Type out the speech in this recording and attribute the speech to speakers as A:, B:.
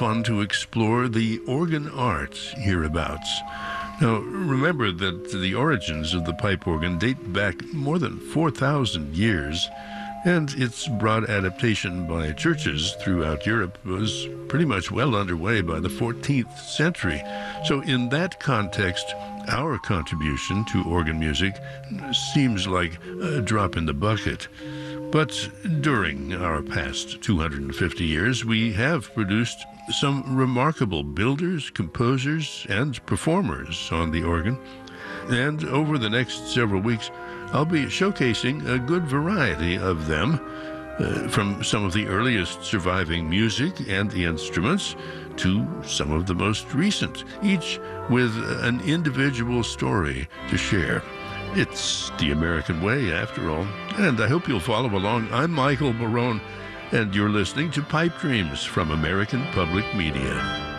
A: fun to explore the organ art hereabouts. Now, remember that the origins of the pipe organ date back more than 4,000 years, and its broad adaptation by churches throughout Europe was pretty much well underway by the 14th century. So in that context, our contribution to organ music seems like a drop in the bucket. But during our past 250 years, we have produced some remarkable builders, composers, and performers on the organ. And over the next several weeks, I'll be showcasing a good variety of them, from some of the earliest surviving music and instruments to some of the most recent, each with an individual story to share. It's the American way, after all, and I hope you'll follow along. I'm Michael Barone, and you're listening to Pipe Dreams from American Public Media.